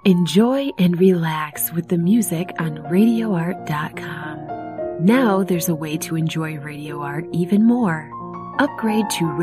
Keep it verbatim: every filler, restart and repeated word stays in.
Enjoy and relax with the music on radio art dot com. Now there's a way to enjoy Radio Art even more. Upgrade to